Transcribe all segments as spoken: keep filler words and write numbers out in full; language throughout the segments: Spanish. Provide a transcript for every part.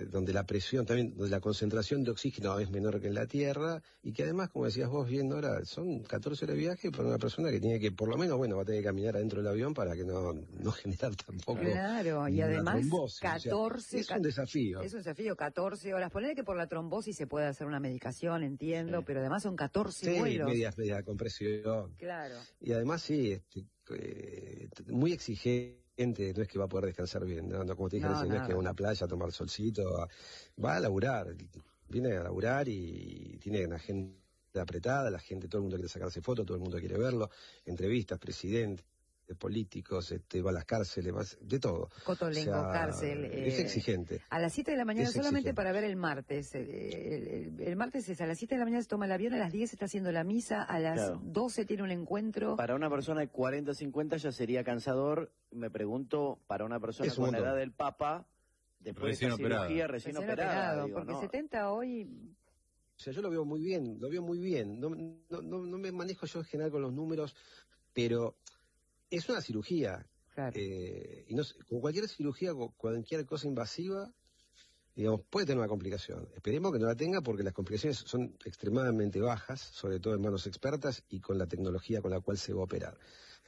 eh, donde la presión también, donde la concentración de oxígeno es menor que en la Tierra, y que además, como decías vos bien, Nora, son catorce horas de viaje para una persona que tiene que, por lo menos, bueno, va a tener que caminar adentro del avión para que no, no generar tampoco claro, y además trombosis. catorce... O sea, es un desafío. Es un desafío, catorce horas. Ponele que por la trombosis se puede hacer una medicación, entiendo, sí. Pero además son catorce sí, vuelos. medias, media compresión. Claro. Y además, sí, este, eh, muy exigente, no es que va a poder descansar bien, no, no como te dije, no, no es que va a una playa a tomar solcito, va a laburar, viene a laburar y tiene una agenda apretada, la gente, todo el mundo quiere sacarse fotos, todo el mundo quiere verlo, entrevistas, presidentes, políticos, este, va a las cárceles, va, de todo. Cotolengo, o sea, cárcel. Eh, es exigente. A las siete de la mañana es solamente exigente. Para ver el martes. El, el, el martes es a las siete de la mañana se toma el avión, a las diez está haciendo la misa, a las claro. doce tiene un encuentro. Para una persona de cuarenta, cincuenta ya sería cansador. Me pregunto, para una persona es con la edad del Papa, después recién de esta operado. cirugía, recién, recién operada. operado, digo, porque ¿no? setenta hoy... O sea, yo lo veo muy bien, lo veo muy bien. No, no, no, no me manejo yo en general con los números, pero es una cirugía. Claro. Eh, y no, con cualquier cirugía, con cualquier cosa invasiva, digamos, puede tener una complicación. Esperemos que no la tenga porque las complicaciones son extremadamente bajas, sobre todo en manos expertas y con la tecnología con la cual se va a operar.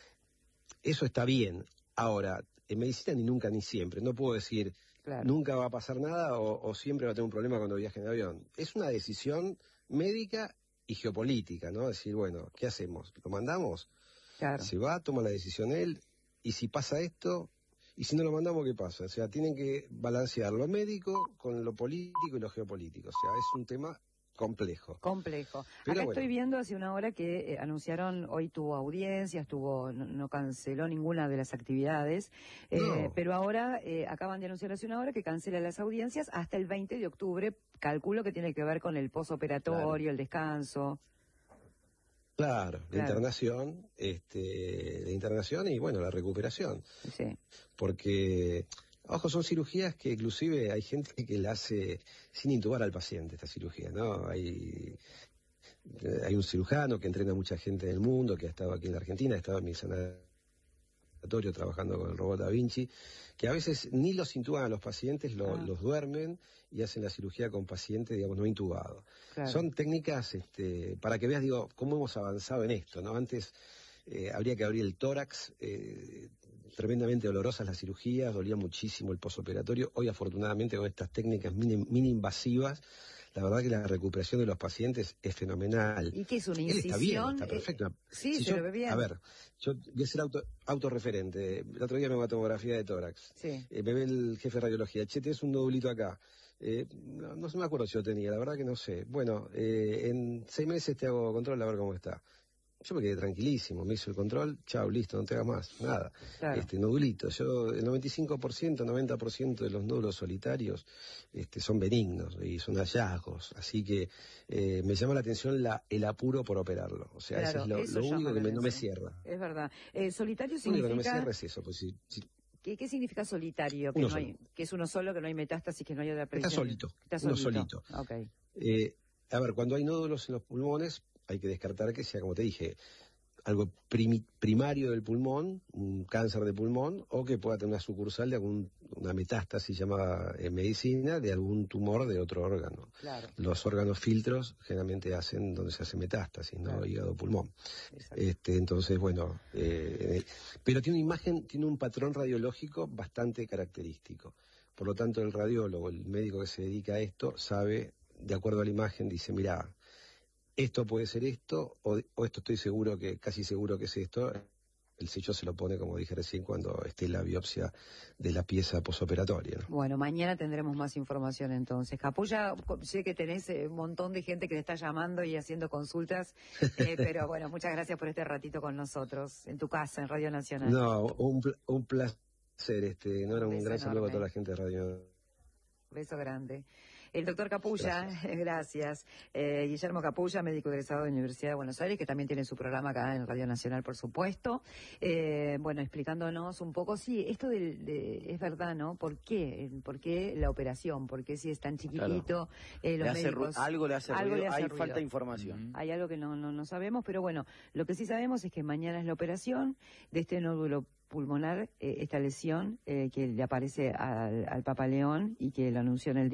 Eso está bien. Ahora, en medicina ni nunca ni siempre. No puedo decir, claro. nunca va a pasar nada o, o siempre va a tener un problema cuando viaje en avión. Es una decisión médica y geopolítica, ¿no? Decir, bueno, ¿qué hacemos? ¿Lo mandamos? Claro. Se va, toma la decisión él, y si pasa esto, y si no lo mandamos, ¿qué pasa? O sea, tienen que balancear lo médico con lo político y lo geopolítico. O sea, es un tema complejo. Complejo. Pero Acá bueno. Estoy viendo hace una hora que eh, anunciaron, hoy tuvo audiencias, tuvo, no, no canceló ninguna de las actividades, eh, no. pero ahora eh, acaban de anunciar hace una hora que cancela las audiencias hasta el veinte de octubre, calculo que tiene que ver con el posoperatorio, claro. el descanso. Claro, la claro. internación, este, la internación y bueno, la recuperación. Sí. Porque, ojo, son cirugías que inclusive hay gente que la hace sin intubar al paciente, esta cirugía, ¿no? Hay, hay un cirujano que entrena a mucha gente del mundo, que ha estado aquí en la Argentina, ha estado en mi sanatorio trabajando con el robot Da Vinci, que a veces ni los intuban a los pacientes, lo, ah. los duermen y hacen la cirugía con pacientes, digamos, no intubados. Claro. Son técnicas, este, para que veas, digo, cómo hemos avanzado en esto, ¿no? Antes eh, habría que abrir el tórax, eh, tremendamente dolorosas las cirugías, dolía muchísimo el posoperatorio. Hoy, afortunadamente, con estas técnicas mini, mini invasivas, la verdad que la recuperación de los pacientes es fenomenal. ¿Y qué es una incisión? Él está bien, está eh, perfecto. sí, si se yo, lo ve bien. A ver, yo voy a ser auto, autorreferente. El otro día me hago una tomografía de tórax. Sí. Eh, me ve el jefe de radiología. Che, tienes un nodulito acá. Eh, no, no me acuerdo si yo tenía, la verdad que no sé. Bueno, eh, en seis meses te hago control a ver cómo está. Yo me quedé tranquilísimo, me hizo el control, chao, listo, no te hagas más, nada. Claro. Este, nodulito, yo, el noventa y cinco por ciento, noventa por ciento de los nódulos solitarios este, son benignos y son hallazgos, así que eh, me llama la atención la, el apuro por operarlo, o sea, claro, eso es lo, eso lo único que me, no me atención. cierra. Es verdad. Eh, solitario significa... Lo único que no me cierra significa... es eso, pues si... si... ¿Qué, ¿Qué significa solitario? Que, uno no solo. hay, que es uno solo, que no hay metástasis, que no hay otra presión. Está solito, Está uno solito. solito. Okay. Eh, a ver, cuando hay nódulos en los pulmones, hay que descartar que sea, como te dije, algo prim primario del pulmón, un cáncer de pulmón, o que pueda tener una sucursal de algún, una metástasis llamada en medicina, de algún tumor de otro órgano. Claro. Los órganos filtros generalmente hacen donde se hace metástasis, ¿no? Claro. Hígado, pulmón. Este, entonces, bueno, eh, pero tiene una imagen, tiene un patrón radiológico bastante característico. Por lo tanto, el radiólogo, el médico que se dedica a esto, sabe, de acuerdo a la imagen, dice, mirá, esto puede ser esto, o, o esto estoy seguro que, casi seguro que es esto. El sello se lo pone, como dije recién, cuando esté la biopsia de la pieza posoperatoria, ¿no? Bueno, mañana tendremos más información entonces. Capulla, sé que tenés un montón de gente que te está llamando y haciendo consultas, eh, pero bueno, muchas gracias por este ratito con nosotros, en tu casa, en Radio Nacional. No, un, un placer, este, no era un, un gran enorme. Saludo a toda la gente de Radio. Beso grande. El doctor Capulla, gracias. gracias. Eh, Guillermo Capulla, médico egresado de la Universidad de Buenos Aires, que también tiene su programa acá en Radio Nacional, por supuesto. Eh, bueno, explicándonos un poco, sí, esto de, de, es verdad, ¿no? ¿Por qué? ¿Por qué la operación? ¿Por qué si es tan chiquitito? Claro. Eh, los le hace médicos, algo le hace algo ruido, le hace hay ruido. falta de información. Mm. Hay algo que no, no, no sabemos, pero bueno, lo que sí sabemos es que mañana es la operación de este nódulo pulmonar, eh, esta lesión eh, que le aparece al, al Papa León y que lo anunció en el